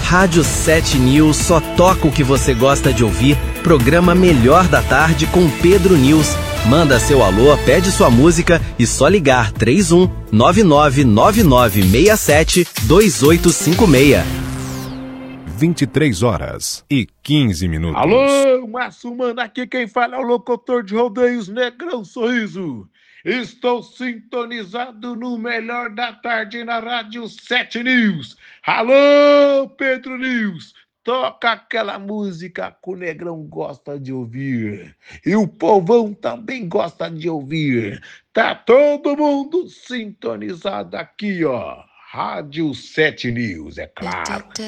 Rádio 7 News só toca o que você gosta de ouvir. Programa Melhor da Tarde com Pedro News. Manda seu alô, pede sua música e só ligar 31 9999672856. 23h15. Alô, Márcio Mano, aqui quem fala é o locutor de rodeios Negrão Sorriso. Estou sintonizado no Melhor da Tarde na Rádio 7 News. Alô, Pedro News, toca aquela música que o Negrão gosta de ouvir. E o povão também gosta de ouvir. Tá todo mundo sintonizado aqui, ó. Rádio 7 News, é claro.